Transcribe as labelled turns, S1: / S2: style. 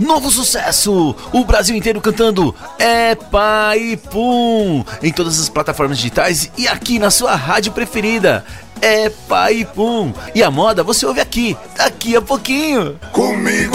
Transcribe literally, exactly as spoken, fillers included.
S1: novo sucesso, o Brasil inteiro cantando É Pai Pum, em todas as plataformas digitais e aqui na sua rádio preferida. É Pai Pum. E a moda você ouve aqui, daqui a pouquinho.
S2: Comigo